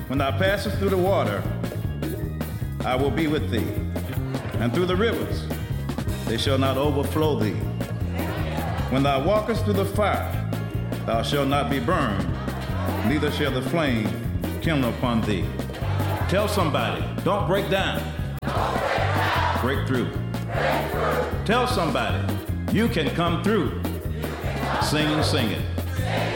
When thou passest through the water, I will be with thee. And through the rivers, they shall not overflow thee. When thou walkest through the fire, thou shalt not be burned, neither shall the flame kindle upon thee. Tell somebody, don't break down. Break through. Tell somebody, you can come through. Sing it.